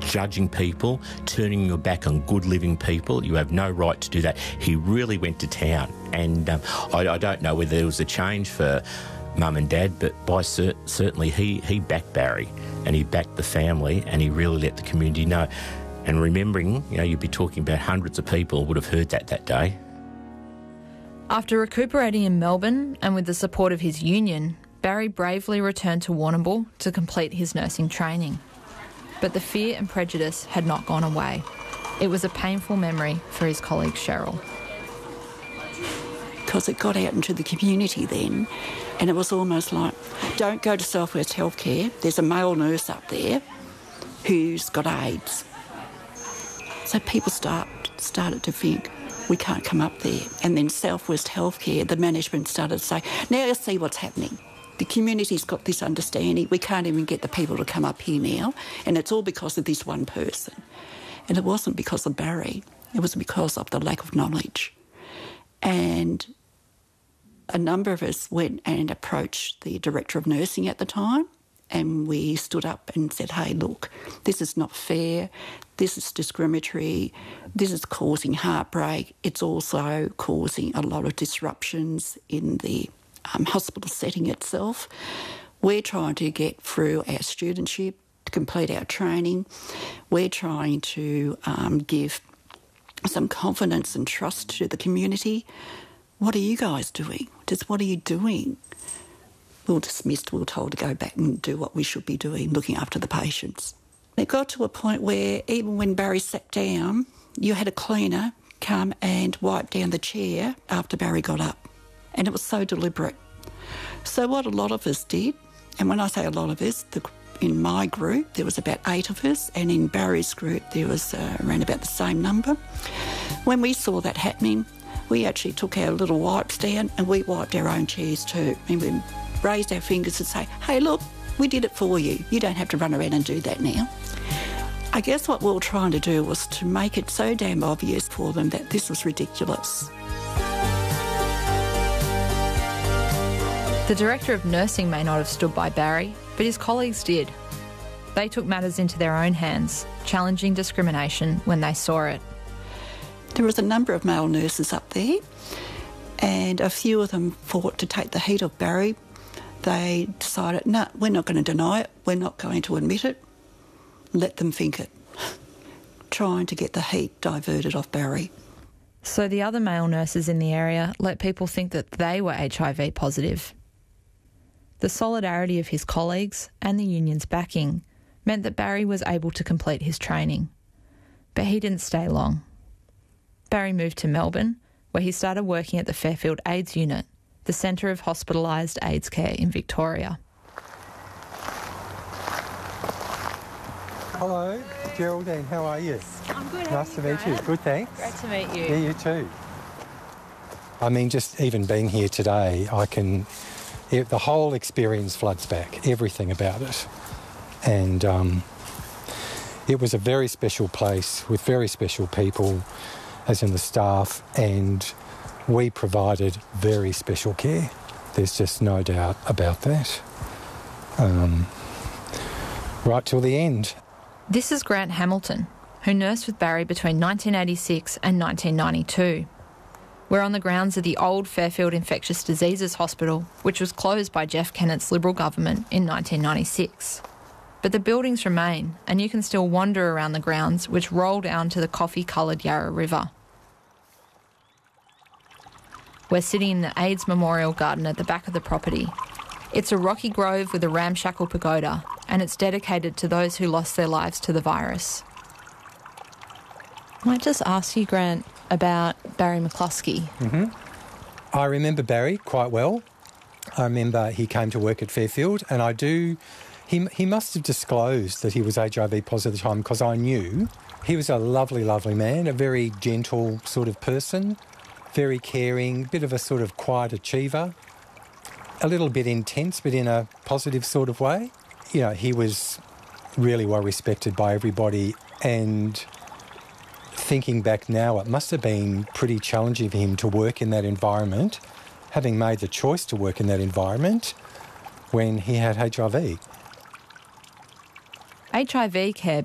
judging people, turning your back on good living people. You have no right to do that. He really went to town. And I don't know whether there was a change for Mum and Dad, but certainly he backed Barry and he backed the family and he really let the community know. And remembering, you'd be talking about hundreds of people would have heard that day. After recuperating in Melbourne and with the support of his union, Barry bravely returned to Warrnambool to complete his nursing training. But the fear and prejudice had not gone away. It was a painful memory for his colleague Cheryl. Because it got out into the community then, and it was almost like, don't go to South West Healthcare, there's a male nurse up there who's got AIDS. So people started to think, we can't come up there. And then South West Healthcare, the management started to say, now you see what's happening. The community's got this understanding, we can't even get the people to come up here now, and it's all because of this one person. And it wasn't because of Barry, it was because of the lack of knowledge. And a number of us went and approached the Director of Nursing at the time, and we stood up and said, hey, look, this is not fair, this is discriminatory, this is causing heartbreak, it's also causing a lot of disruptions in the hospital setting itself. We're trying to get through our studentship, to complete our training. We're trying to give some confidence and trust to the community. What are you guys doing? Just what are you doing? We were dismissed, we were told to go back and do what we should be doing, looking after the patients. It got to a point where even when Barry sat down, you had a cleaner come and wipe down the chair after Barry got up. And it was so deliberate. So what a lot of us did, and when I say a lot of us, in my group there was about 8 of us, and in Barry's group there was around about the same number. When we saw that happening, we actually took our little wipes down and we wiped our own chairs too. And we raised our fingers and say, hey, look, we did it for you. You don't have to run around and do that now. I guess what we were trying to do was to make it so damn obvious for them that this was ridiculous. The Director of Nursing may not have stood by Barry, but his colleagues did. They took matters into their own hands, challenging discrimination when they saw it. There was a number of male nurses up there, and a few of them fought to take the heat off Barry. They decided, no, we're not going to deny it, we're not going to admit it, let them think it. Trying to get the heat diverted off Barry. So the other male nurses in the area let people think that they were HIV positive. The solidarity of his colleagues and the union's backing meant that Barry was able to complete his training. But he didn't stay long. Barry moved to Melbourne, where he started working at the Fairfield AIDS Unit, the centre of hospitalised AIDS care in Victoria. Hello, Geraldine, how are you? I'm good. Nice to meet you. Good, thanks. Great to meet you. Yeah, you too. I mean, just even being here today, the whole experience floods back, everything about it. And it was a very special place with very special people, as in the staff, and we provided very special care. There's just no doubt about that. Right till the end. This is Grant Hamilton, who nursed with Barry between 1986 and 1992. We're on the grounds of the old Fairfield Infectious Diseases Hospital, which was closed by Jeff Kennett's Liberal government in 1996. But the buildings remain, and you can still wander around the grounds, which roll down to the coffee-coloured Yarra River. We're sitting in the AIDS Memorial Garden at the back of the property. It's a rocky grove with a ramshackle pagoda, and it's dedicated to those who lost their lives to the virus. I might just ask you, Grant, about Barry McCluskey. I remember Barry quite well. I remember he came to work at Fairfield, and he must have disclosed that he was HIV positive at the time, because I knew he was a lovely, lovely man, a very gentle sort of person, very caring, bit of a sort of quiet achiever, a little bit intense, but in a positive sort of way. You know, he was really well respected by everybody, and thinking back now, it must have been pretty challenging for him to work in that environment, having made the choice to work in that environment when he had HIV. HIV care